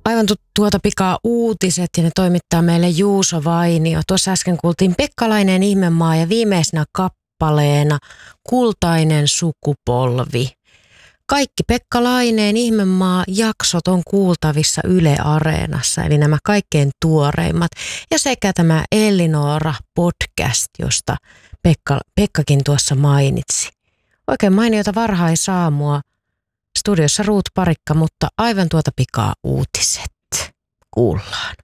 Aivan tuota pikaa uutiset ja ne toimittaa meille Juuso Vainio. Tuossa äsken kuultiin Pekkalainen ihmemaa ja viimeisenä kappaleena Kultainen sukupolvi. Kaikki Pekka Laineen ihmemaa jaksot on kuultavissa Yle Areenassa, eli nämä kaikkein tuoreimmat. Ja sekä tämä Ellinora podcast, josta Pekkakin tuossa mainitsi. Oikein mainiota varhaisaamua. Studiossa Ruut Parikka, mutta aivan tuota pikaa uutiset kuullaan.